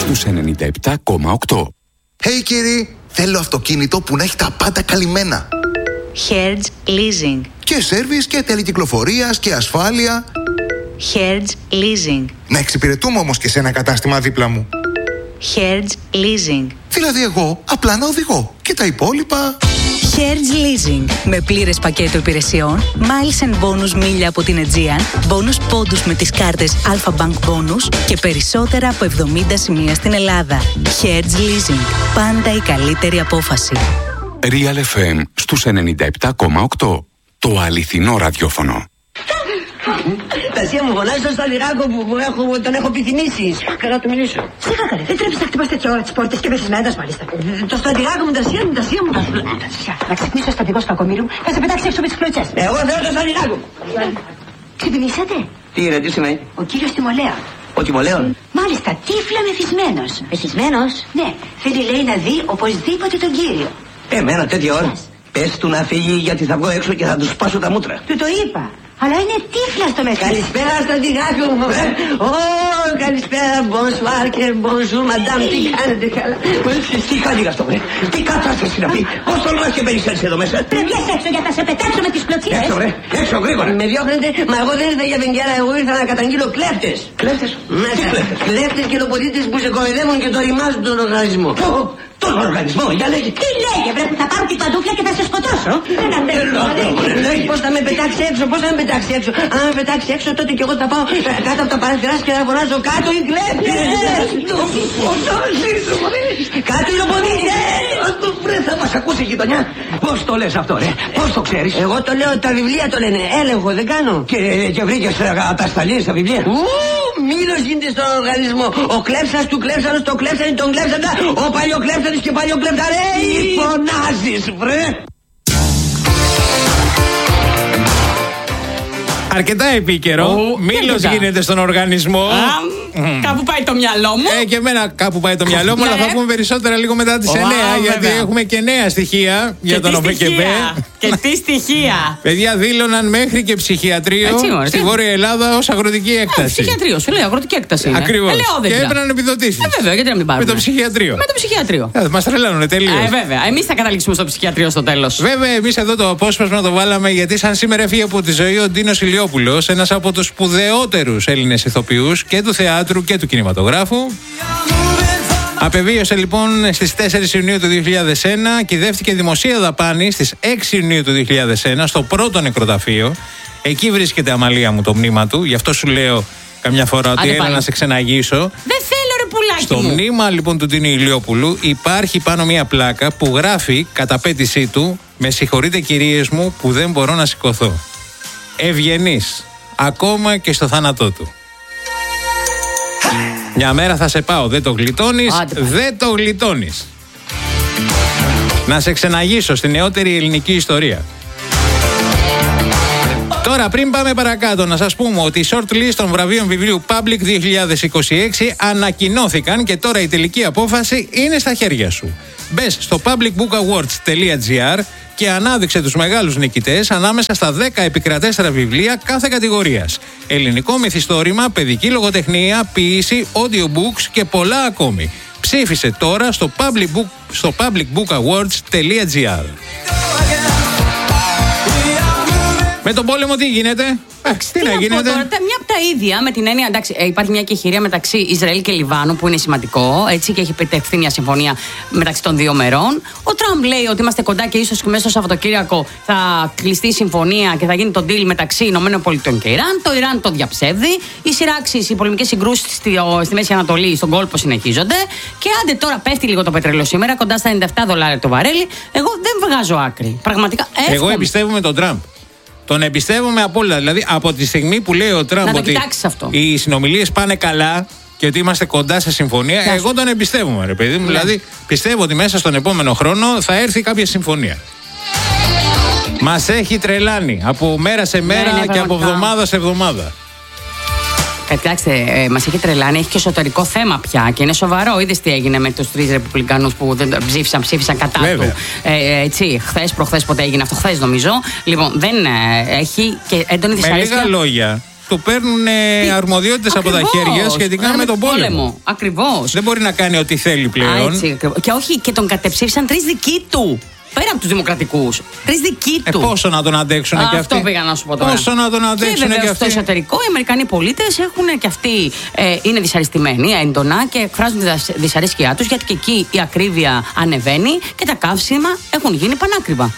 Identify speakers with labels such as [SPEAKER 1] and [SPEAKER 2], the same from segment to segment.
[SPEAKER 1] στους 97,8.
[SPEAKER 2] Hey κύριοι, θέλω αυτοκίνητο που να έχει τα πάντα καλυμμένα.
[SPEAKER 3] Hertz Leasing.
[SPEAKER 2] Και σέρβις και τελεκυκλοφορίας και ασφάλεια.
[SPEAKER 3] Hertz Leasing.
[SPEAKER 2] Να εξυπηρετούμε όμως και σε ένα κατάστημα δίπλα μου.
[SPEAKER 3] Hertz Leasing.
[SPEAKER 2] Δηλαδή εγώ απλά να οδηγώ και τα υπόλοιπα...
[SPEAKER 3] Hertz Leasing. Με πλήρες πακέτο υπηρεσιών, miles and bonus μίλια από την Aegean, bonus πόντους με τις κάρτες Alpha Bank Bonus και περισσότερα από 70 σημεία στην Ελλάδα. Hertz Leasing. Πάντα η καλύτερη απόφαση.
[SPEAKER 1] Real FM στους 97,8. Το αληθινό ραδιόφωνο.
[SPEAKER 4] Τασία μου, φωνάζει στο Σταλιράκο που τον έχω επιθυμήσει. Καλά του μιλήσω.
[SPEAKER 5] Σιγά καλέ, δεν τρέπεις να χτυπάς τέτοια ώρα τις πόρτες και πεσισμένας μάλιστα.
[SPEAKER 4] Το Σταλιράκο μου, Τασία μου, Τασία μου.
[SPEAKER 5] Να ξυπνήσει ο στρατηγός Κακομοίρου, θα σε πετάξει έξω με τις κλωτσές.
[SPEAKER 4] Εγώ θέλω το Σταλιράκο.
[SPEAKER 5] Ξυπνήσατε?
[SPEAKER 4] Τι είναι, τι σημαίνει?
[SPEAKER 5] Ο κύριος Τιμολέων.
[SPEAKER 4] Ο Τιμολέων.
[SPEAKER 5] Μάλιστα, τύφλα μεθυσμένος. Μεθυσμένος? Ναι, θέλει λέει να δει οπωσδήποτε τον κύριο.
[SPEAKER 4] Εμένα τέτοια ώρα. Πες του να φύγει γιατί θα βγω έξω και θα του σπάσω τα μούτρα.
[SPEAKER 5] Του το είπα. Αλλά είναι τύφλα στο μεθύσι.
[SPEAKER 4] Καλησπέρα στρατηγάκο μου. Καλησπέρα, bonsoir και bonjour, madame. Τι κάνετε καλά? Τι κάνει αυτό, βρε? Τι κατάσταση να πει? Πώς τολμάς και περισσέψεις εδώ μέσα?
[SPEAKER 5] Πρέπει έξω για να σε πετάξω με τις κλωτσιές.
[SPEAKER 4] Έξω, βρε, έξω, γρήγορα. Με διώχνετε, μα εγώ δεν ήρθα για βενγκέρα, εγώ ήρθα να καταγγείλω κλέφτες. Κλέφτες? Μέσα. Κλέφτες και λοποδίτες που σε κοροϊδεύουν και το ρημάζουν τον οργανισμό. Τον οργανισμό, για λέγε.
[SPEAKER 5] Τι λέγε, βρε, που θα πάρω την παντούφλα και θα σε σκοτώσω.
[SPEAKER 4] Πώς θα με πετάξει έξω, πώς θα με πετάξει έξω? Αν με πετάξει έξω, τότε κι εγώ θα πάω κάτω από τα παραθυρά και θα φωνάζω κάτω οι κλέφτες. Κάτω οι λοποδίτες. Θα μας ακούσει η γειτονιά. Πώς το λες αυτό, ρε? Πώς το ξέρεις? Εγώ το λέω, τα βιβλία το λένε. Έλεγχο δεν κάνω. Και βρήκες ατασταλίες στα βιβλία? Μήλος γίνεται στον οργανισμό. Ο κλέψας του κλέψανος, το κλέψανε τον κλέψαντα. Ο παλιοκλέψανος και παλιοκλέψαρε. Φωνάζεις, βρε.
[SPEAKER 6] Αρκετά επίκαιρο. Μήλος γίνεται στον οργανισμό.
[SPEAKER 7] Κάπου πάει το μυαλό μου.
[SPEAKER 6] Και εμένα κάπου πάει το μυαλό μου, αλλά θα πούμε περισσότερα λίγο μετά τις 9. Γιατί έχουμε και νέα στοιχεία για τον ΟΠΕΚΕΠΕ.
[SPEAKER 7] Και τι στοιχεία.
[SPEAKER 6] Παιδιά δήλωναν μέχρι και ψυχιατρίο στη Βόρεια Ελλάδα ως αγροτική έκταση.
[SPEAKER 7] Ψυχιατρίο, σου λέει αγροτική έκταση.
[SPEAKER 6] Ακριβώς. Και έπαιρναν επιδοτήσεις.
[SPEAKER 7] Βέβαια, γιατί να μην πάρουμε.
[SPEAKER 6] Με το ψυχιατρίο.
[SPEAKER 7] Με το ψυχιατρίο.
[SPEAKER 6] Μας τρελάνουνε τελείως.
[SPEAKER 7] Βέβαια. Εμείς θα καταλήξουμε στο ψυχιατρίο στο τέλος.
[SPEAKER 6] Βέβαια, εμείς εδώ το απόσπασμα το βάλαμε γιατί σαν σήμερα έφυγε από τη ζωή ο Ντίνος Ηλιόπουλος, ένας από τους σπουδαιότερους Έλληνες ηθοποιούς και του θεάτρου και του κινηματογράφου. Απεβίωσε λοιπόν στις 4 Ιουνίου του 2001, κυδεύτηκε δημοσία δαπάνη στις 6 Ιουνίου του 2001 στο πρώτο νεκροταφείο. Εκεί βρίσκεται, Αμαλία μου, το μνήμα του. Γι' αυτό σου λέω καμιά φορά ότι έλα να σε ξεναγήσω.
[SPEAKER 7] Δεν θέλω, ρε πουλάκι
[SPEAKER 6] στο
[SPEAKER 7] μου.
[SPEAKER 6] μνήμα λοιπόν του Ντίνου Ηλιόπουλου υπάρχει πάνω μια πλάκα που γράφει κατά πέτησή του: «Με συγχωρείτε κυρίες μου που δεν μπορώ να σηκωθώ». Ευγενής, ακόμα και στο θάνατό του. Μια μέρα θα σε πάω, δεν το γλιτώνεις, δεν το γλιτώνεις. Να σε ξεναγήσω στη νεότερη ελληνική ιστορία. Τώρα πριν πάμε παρακάτω να σας πούμε ότι οι short list των βραβείων βιβλίου Public 2026 ανακοινώθηκαν και τώρα η τελική απόφαση είναι στα χέρια σου. Μπες στο publicbookawards.gr και ανάδειξε τους μεγάλους νικητές ανάμεσα στα 10 επικρατέστερα βιβλία κάθε κατηγορίας. Ελληνικό μυθιστόρημα, παιδική λογοτεχνία, ποίηση, audiobooks και πολλά ακόμη. Ψήφισε τώρα στο publicbookawards.gr. Με τον πόλεμο τι γίνεται? Τι να γίνεται?
[SPEAKER 7] Τώρα, μια από τα ίδια με την έννοια, εντάξει, υπάρχει μια κεχηρία μεταξύ Ισραήλ και Λιβάνου που είναι σημαντικό, έτσι, και έχει επιτευχθεί μια συμφωνία μεταξύ των δύο μερών. Ο Τραμπ λέει ότι είμαστε κοντά και ίσως και μέσα στο Σαββατοκύριακο θα κλειστεί η συμφωνία και θα γίνει το deal μεταξύ ΗΠΑ και Ιράν. Το Ιράν το διαψεύδει. Οι σειράξεις, οι πολεμικές συγκρούσεις στη Μέση Ανατολή, στον κόλπο συνεχίζονται. Και άντε τώρα πέφτει λίγο το πετρέλαιο σήμερα, κοντά στα $97 το βαρέλι. Εγώ δεν βγάζω άκρη. Πραγματικά.
[SPEAKER 6] Εγώ εμπιστεύομαι τον Τραμπ. Τον εμπιστεύομαι από όλα. Δηλαδή, από τη στιγμή που λέει ο Τραμπ ότι οι συνομιλίες πάνε καλά και ότι είμαστε κοντά σε συμφωνία, εγώ τον εμπιστεύομαι, ρε παιδί μου. Δηλαδή, πιστεύω ότι μέσα στον επόμενο χρόνο θα έρθει κάποια συμφωνία. Μας έχει τρελάνει από μέρα σε μέρα και από εβδομάδα σε εβδομάδα.
[SPEAKER 7] Κοιτάξτε, μας έχει τρελάνει, έχει και εσωτερικό θέμα πια και είναι σοβαρό. Είδες τι έγινε με τους 3 Ρεπουμπλικανούς που δεν ψήφισαν κατά του. Έτσι, προχθές πότε έγινε αυτό, χθες νομίζω. Λοιπόν, δεν έχει και έντονη δυσαρέσκεια.
[SPEAKER 6] Με λίγα λόγια, του παίρνουν αρμοδιότητες από τα χέρια σχετικά με τον πόλεμο.
[SPEAKER 7] Ακριβώς.
[SPEAKER 6] Δεν μπορεί να κάνει ό,τι θέλει πλέον.
[SPEAKER 7] Έτσι, και όχι, και τον κατεψήφισαν 3 δικοί του. Πέρα από τους δημοκρατικούς. 3 δικοί του.
[SPEAKER 6] Πόσο να τον αντέξουν και αυτοί.
[SPEAKER 7] Αυτό πήγα να σου πω τώρα.
[SPEAKER 6] Πόσο να τον αντέξουν και αυτοί.
[SPEAKER 7] Στο εσωτερικό, οι Αμερικανοί πολίτες έχουν και αυτοί είναι δυσαρεστημένοι έντονα και εκφράζουν τη δυσαρέσκειά τους, γιατί και εκεί η ακρίβεια ανεβαίνει και τα καύσιμα έχουν γίνει πανάκριβα.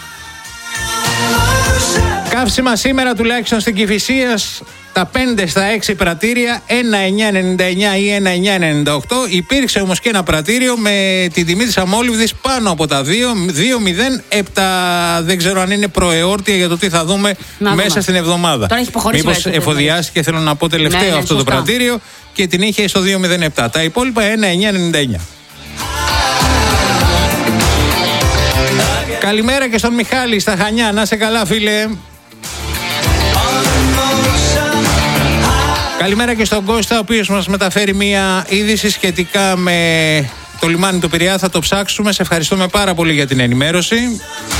[SPEAKER 6] Καύσιμα σήμερα τουλάχιστον στην Κηφισίας, τα 5 στα 6 πρατήρια 1,999 ή 1,998. Υπήρξε όμως και ένα πρατήριο με την τιμή της αμόλυβδης πάνω από τα 2,07. Δεν ξέρω αν είναι προεόρτια για το τι θα δούμε μέσα στην εβδομάδα. Μήπως εφοδιάστηκε, θέλω να πω, τελευταίο αυτό το πρατήριο και την είχε στο 2,07. Τα υπόλοιπα 1,999. Καλημέρα και στον Μιχάλη στα Χανιά. Να σε καλά, φίλε. Καλημέρα και στον Κώστα, ο οποίος μας μεταφέρει μία είδηση σχετικά με το λιμάνι του Πειραιά. Θα το ψάξουμε. Σε ευχαριστούμε πάρα πολύ για την ενημέρωση.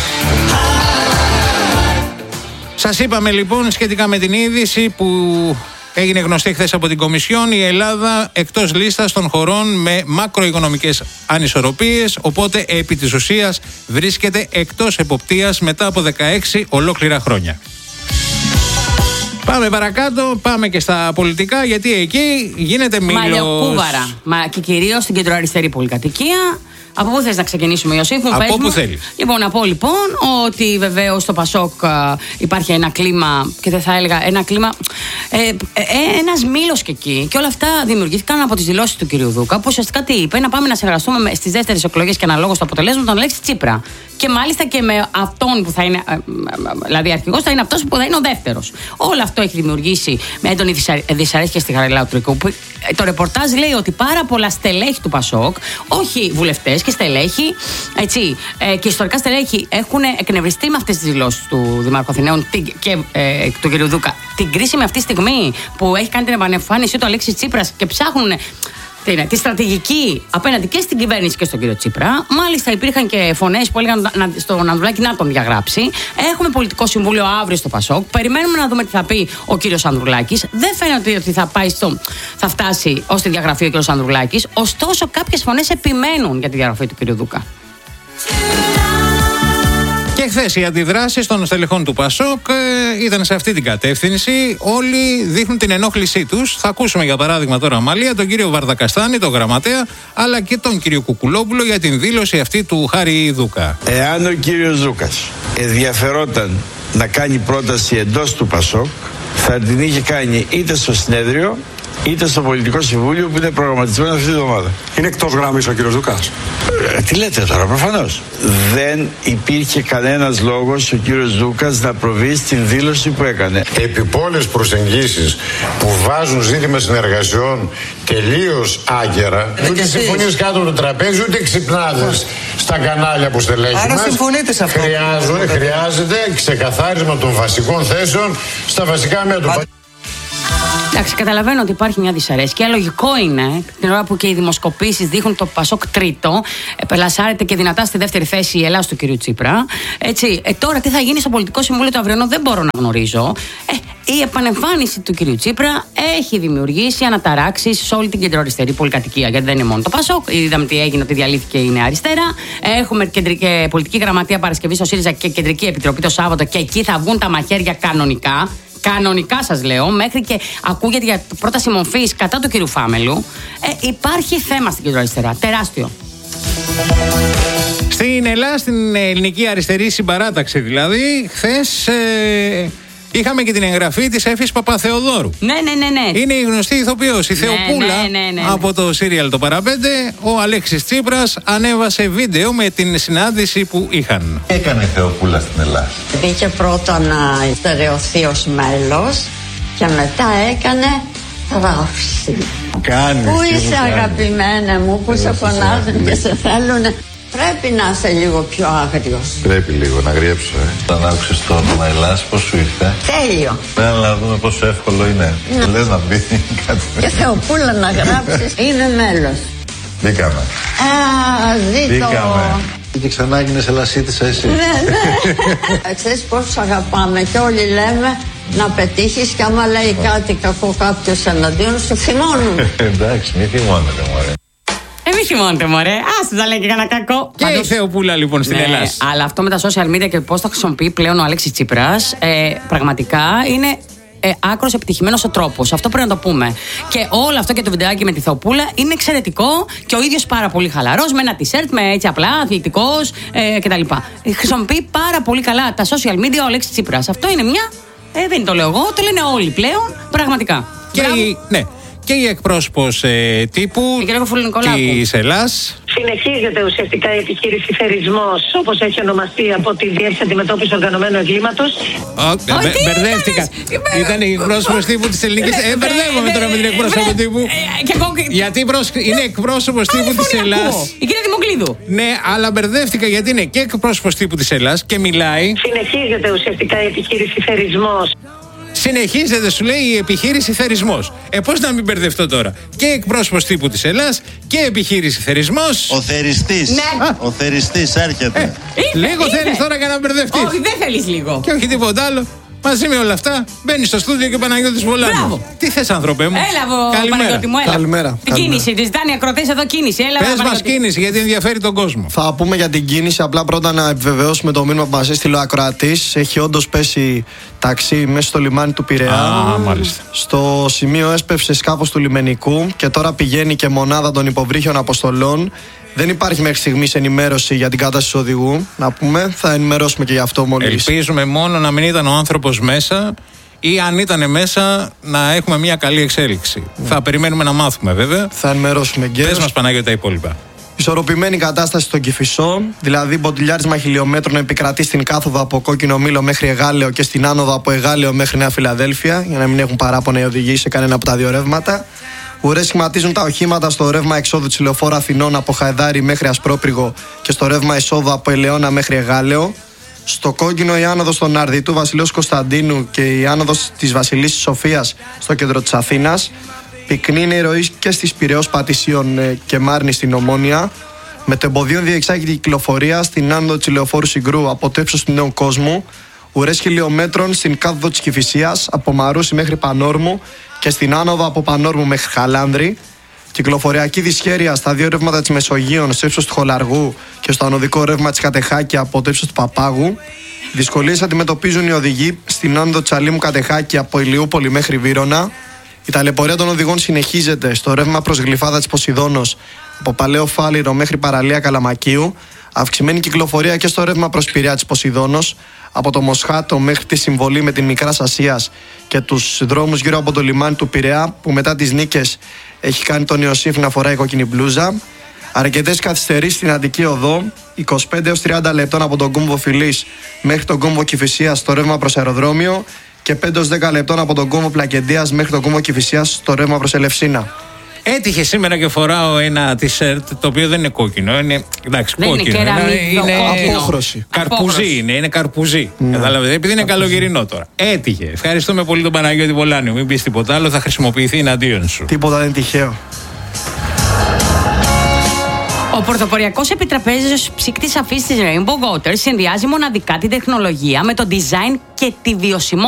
[SPEAKER 6] Σας είπαμε λοιπόν σχετικά με την είδηση που έγινε γνωστή χθες από την Κομισιόν, η Ελλάδα εκτός λίστας των χωρών με μακροοικονομικές ανισορροπίες, οπότε επί της ουσίας βρίσκεται εκτός εποπτείας μετά από 16 ολόκληρα χρόνια. Πάμε παρακάτω, πάμε και στα πολιτικά, γιατί εκεί γίνεται μήλος.
[SPEAKER 7] Μαλλιοκούβαρα, και κυρίως στην κεντροαριστερή πολυκατοικία. Από πού θες να ξεκινήσουμε, Ιωσήφ, μου?
[SPEAKER 6] Από πού θέλεις.
[SPEAKER 7] Λοιπόν, να πω λοιπόν ότι βεβαίως στο Πασόκ υπάρχει ένα κλίμα, και δεν θα έλεγα ένα κλίμα, ένας μήλος και εκεί. Και όλα αυτά δημιουργήθηκαν από τις δηλώσεις του κυρίου Δούκα, που ουσιαστικά τι είπε? Να πάμε να συνεργαστούμε στις δεύτερες εκλογές και αναλόγως το αποτελέσμα τον Αλέξη Τσίπρα. Και μάλιστα και με αυτόν που θα είναι, δηλαδή αρχηγός θα είναι αυτός που θα είναι ο δεύτερος. Όλο αυτό έχει δημιουργήσει με έντονη δυσαρέσκεια στη Χαριλάου Τρικού. Το ρεπορτάζ λέει ότι πάρα πολλά στελέχη του Πασόκ, όχι βουλευτές και στελέχη, έτσι, και ιστορικά στελέχη, έχουν εκνευριστεί με αυτές τις δηλώσεις του Δημάρχου Αθηναίων και του κ. Δούκα την κρίσιμη αυτή στιγμή που έχει κάνει την επανεμφάνιση του Αλέξη Τσίπρας και ψάχνουν τη στρατηγική απέναντι και στην κυβέρνηση και στον κύριο Τσίπρα. Μάλιστα υπήρχαν και φωνές που έλεγαν στον Ανδρουλάκη να τον διαγράψει. Έχουμε πολιτικό συμβούλιο αύριο στο Πασόκ. Περιμένουμε να δούμε τι θα πει ο κύριος Ανδρουλάκης. Δεν φαίνεται ότι θα φτάσει ως τη διαγραφή ο κύριος Ανδρουλάκης. Ωστόσο, κάποιες φωνές επιμένουν για τη διαγραφή του κύριου Δούκα.
[SPEAKER 6] Και χθες οι αντιδράσεις των στελεχών του Πασόκ ήταν σε αυτή την κατεύθυνση. Όλοι δείχνουν την ενόχλησή τους. Θα ακούσουμε για παράδειγμα τώρα, Αμαλία, τον κύριο Βαρδακαστάνη, τον γραμματέα, αλλά και τον κύριο Κουκουλόπουλο για την δήλωση αυτή του Χάρη Δούκα.
[SPEAKER 8] Εάν ο κύριος Δούκας ενδιαφερόταν να κάνει πρόταση εντός του Πασόκ, θα την είχε κάνει είτε στο συνέδριο είτε στο πολιτικό συμβούλιο που είναι προγραμματισμένο αυτή τη εβδομάδα. Είναι εκτός γραμμής ο κύριος Δούκας. Τι λέτε τώρα, προφανώς. Δεν υπήρχε κανένας λόγος ο κύριος Δούκας να προβεί στην δήλωση που έκανε.
[SPEAKER 9] Επιπόλες προσεγγίσεις που βάζουν ζήτημα συνεργασιών τελείως άγκαιρα. Ούτε συμφωνίες κάτω από το τραπέζι, ούτε ξυπνάδες στα κανάλια που στελέχη μας.
[SPEAKER 2] Άρα συμφωνείτε σε αυτό.
[SPEAKER 9] Χρειάζεται ξεκαθάρισμα των βασικών θέσεων στα βασικά μέτωπα.
[SPEAKER 7] Εντάξει, καταλαβαίνω ότι υπάρχει μια δυσαρέσκεια. Λογικό είναι, την ώρα που και οι δημοσκοπήσεις δείχνουν το Πασόκ τρίτο, πελασάρεται και δυνατά στη δεύτερη θέση η Ελλάδα του κυρίου Τσίπρα. Έτσι, τώρα τι θα γίνει στο πολιτικό συμβούλιο του αυριανό δεν μπορώ να γνωρίζω. Η επανεμφάνιση του κυρίου Τσίπρα έχει δημιουργήσει αναταράξεις σε όλη την κεντροαριστερή πολυκατοικία. Γιατί δεν είναι μόνο το Πασόκ. Είδαμε τι έγινε, ότι διαλύθηκε η Νέα Αριστερά. Έχουμε κεντρική πολιτική γραμματεία Παρασκευή στο ΣΥΡΙΖΑ και κεντρική επιτροπή το Σάββατο, και εκεί θα βγουν τα μαχαίρια κανονικά. Κανονικά σας λέω, μέχρι και ακούγεται για πρόταση μορφής κατά του κυρίου Φάμελου. Υπάρχει θέμα στην κεντροαριστερά, τεράστιο.
[SPEAKER 6] Στην Ελλάδα, στην ελληνική αριστερή συμπαράταξη δηλαδή, χθες είχαμε και την εγγραφή της Έφης Παπαθεοδόρου.
[SPEAKER 7] Ναι.
[SPEAKER 6] Είναι η γνωστή ηθοποιός, η Θεοπούλα, από το σύριαλ το Παραπέντε. Ο Αλέξης Τσίπρας ανέβασε βίντεο με την συνάντηση που είχαν.
[SPEAKER 10] Έκανε η Θεοπούλα στην Ελλάδα.
[SPEAKER 11] Μπήκε πρώτα να στερεωθεί ως μέλος και μετά έκανε θράψη. Πού είσαι αγαπημένα μου, πού σε φωνάζουν και σε θέλουνε. Πρέπει να είσαι λίγο πιο άγριος.
[SPEAKER 10] Πρέπει λίγο να γριέψω. Όταν άκουσες το όνομα Ελλάς, πώς σου ήρθε?
[SPEAKER 11] Τέλειο.
[SPEAKER 10] Να δούμε πόσο εύκολο είναι. Λες να μπει κάτι.
[SPEAKER 11] Και Θεοπούλα να γράψεις, είναι μέλος.
[SPEAKER 10] Μπήκαμε.
[SPEAKER 11] Μπήκαμε.
[SPEAKER 10] Και ξανά έγινες Ελλασίτισσα εσύ.
[SPEAKER 11] Ναι. Ξέρεις πώς αγαπάμε και όλοι λέμε να πετύχεις και άμα λέει κάτι κακό κάποιος εναντίον σου, θυμώνουν.
[SPEAKER 10] Εντάξει, μη θυμώνετε, μωρέ.
[SPEAKER 7] Μη θυμώνετε, μωρέ. Άσε τα λέει και κανένα κακό.
[SPEAKER 6] Και η Θεοπούλα λοιπόν στην Ελλάδα.
[SPEAKER 7] Αλλά αυτό με τα social media και πώς το χρησιμοποιεί πλέον ο Αλέξης Τσίπρας, πραγματικά είναι άκρος επιτυχημένος ο τρόπος. Αυτό πρέπει να το πούμε. Και όλο αυτό και το βιντεάκι με τη Θεοπούλα είναι εξαιρετικό και ο ίδιος πάρα πολύ χαλαρός, με ένα t-shirt, με έτσι απλά, αθλητικός κτλ. Χρησιμοποιεί πάρα πολύ καλά τα social media ο Αλέξης Τσίπρας. Αυτό είναι μια. Δεν το λέω εγώ, το λένε όλοι πλέον. Πραγματικά.
[SPEAKER 6] Και η εκπρόσωπος τύπου της Ελλάς.
[SPEAKER 12] Συνεχίζεται ουσιαστικά η επιχείρηση Θερισμός, όπως έχει ονομαστεί από τη Διεύθυνση Αντιμετώπισης Οργανωμένου Εγκλήματος.
[SPEAKER 6] Μπερδεύτηκα. Ήταν η εκπρόσωπος τύπου της Ελληνικής. Μπερδεύομαι τώρα με την εκπρόσωπο τύπου. Γιατί είναι εκπρόσωπος τύπου της Ελλάς.
[SPEAKER 7] Η κυρία Δημοκλίδου.
[SPEAKER 6] Ναι, αλλά μπερδεύτηκα γιατί είναι και εκπρόσωπος τύπου της Ελλάς και μιλάει.
[SPEAKER 12] Συνεχίζεται ουσιαστικά η επιχείρηση Θερισμός.
[SPEAKER 6] Συνεχίζεται, σου λέει, η επιχείρηση Θερισμός. Πώς να μην μπερδευτώ τώρα. Και εκπρόσωπος τύπου της Ελλάς και επιχείρηση Θερισμός.
[SPEAKER 10] Ο θεριστής.
[SPEAKER 7] Ναι.
[SPEAKER 10] Ο θεριστής έρχεται.
[SPEAKER 6] Λίγο θέλεις τώρα για να μπερδευτείς.
[SPEAKER 7] Όχι, δεν θέλεις λίγο.
[SPEAKER 6] Και όχι τίποτα άλλο. Μαζί με όλα αυτά μπαίνει στο στούντιο και ο Παναγιώτης Βολάνος. Τι θες, άνθρωπε μου.
[SPEAKER 7] Έλα, Παναγιώτη μου, έλα.
[SPEAKER 13] Καλημέρα.
[SPEAKER 7] Την κίνηση, τη ζητάνε οι ακροτές εδώ κίνηση.
[SPEAKER 6] Πες μας κίνηση, γιατί ενδιαφέρει τον κόσμο.
[SPEAKER 13] Θα πούμε για την κίνηση. Απλά πρώτα να επιβεβαιώσουμε το μήνυμα που μας έστειλε ο ακροατής. Έχει όντως πέσει ταξί μέσα στο λιμάνι του Πειραιά.
[SPEAKER 6] Μάλιστα.
[SPEAKER 13] Στο σημείο έσπευσε σκάφος του λιμενικού και τώρα πηγαίνει και μονάδα των υποβρύχιων αποστολών. Δεν υπάρχει μέχρι στιγμής ενημέρωση για την κατάσταση του οδηγού. Να πούμε, θα ενημερώσουμε και γι' αυτό μόλις.
[SPEAKER 6] Ελπίζουμε μόνο να μην ήταν ο άνθρωπος μέσα ή αν ήταν μέσα να έχουμε μια καλή εξέλιξη. Θα περιμένουμε να μάθουμε βέβαια.
[SPEAKER 13] Θα ενημερώσουμε και.
[SPEAKER 6] Πες μας, Παναγιώτη, τα υπόλοιπα.
[SPEAKER 13] Ισορροπημένη κατάσταση στον Κηφισό, δηλαδή μποτιλιάρισμα χιλιόμετρων επικρατεί στην κάθοδο από Κόκκινο Μήλο μέχρι Εγάλεο και στην άνοδο από Εγάλεο μέχρι Νέα Φιλαδέλφια, για να μην έχουν παράπονα οι οδηγοί σε κανένα από τα δύο ρεύματα. Ουρές σχηματίζουν τα οχήματα στο ρεύμα εξόδου της Λεωφόρου Αθηνών από Χαϊδάρι μέχρι Ασπρόπυργο και στο ρεύμα εισόδου από Ελαιώνα μέχρι Εγάλεο. Στο Κόκκινο η άνοδος των Αρδιτού Βασιλέως Κωνσταντίνου και η άνοδος της Βασιλίσσης Σοφίας στο κέντρο της Αθήνας. Πυκνή είναι η ροή και στις Πειραιώς Πατησίων και Μάρνη στην Ομόνια. Με το εμποδίο διεξάγεται η κυκλοφορία στην άνοδο της Λεωφόρου Συγκρού από το ύψος του Νέου Κόσμου. Ουρές χιλιόμετρων στην κάθοδο της Κηφισίας από Μαρούσι μέχρι Πανόρμου και στην άνοδο από Πανόρμου μέχρι Χαλάνδρη. Κυκλοφοριακή δυσχέρεια στα δύο ρεύματα της Μεσογείων στο ύψος του Χολαργού και στο ανωδικό ρεύμα της Κατεχάκη από το ύψος του Παπάγου. Δυσκολίες αντιμετωπίζουν οι οδηγοί στην άνοδο της Αλήμου Κατεχάκη από Ηλιούπολη μέχρι Βύρωνα. Η ταλαιπωρία των οδηγών συνεχίζεται στο ρεύμα προς Γλυφάδα της Ποσειδώνος από Παλαιό Φάληρο μέχρι Παραλία Καλαμακίου. Αυξημένη κυκλοφορία και στο ρεύμα προς Πειραιά της Ποσειδώνος από το Μοσχάτο μέχρι τη συμβολή με την Μικράς Ασίας και τους δρόμους γύρω από το λιμάνι του Πειραιά, που μετά τις νίκες έχει κάνει τον Ιωσήφ να φοράει κόκκινη μπλούζα. Αρκετές καθυστερήσεις στην Αττική Οδό, 25 έως 30 λεπτών από τον κόμβο Φιλής μέχρι τον κόμβο Κηφισίας στο ρεύμα προς αεροδρόμιο και 5 έως 10 λεπτών από τον κόμβο Πλακεντίας μέχρι τον κόμβο Κηφισίας στο ρεύμα προς Ελευσίνα.
[SPEAKER 6] Έτυχε σήμερα και φοράω ένα t-shirt το οποίο δεν είναι κόκκινο. Είναι, εντάξει,
[SPEAKER 7] δεν
[SPEAKER 6] κόκκινο.
[SPEAKER 13] Είναι απόχρωση.
[SPEAKER 6] Καρπουζί είναι καρπουζί. Κατάλαβε, επειδή είναι καλοκαιρινό τώρα. Έτυχε. Ευχαριστούμε πολύ τον Παναγιώτη Βολάνιο. Μην πεις τίποτα άλλο, θα χρησιμοποιηθεί εναντίον σου.
[SPEAKER 13] Τίποτα δεν είναι τυχαίο.
[SPEAKER 7] Ο πρωτοποριακός επιτραπέζιος ψυκτής αφής της Rainbow Waters συνδυάζει μοναδικά την τεχνολογία με το design και τη βιωσιμότητα.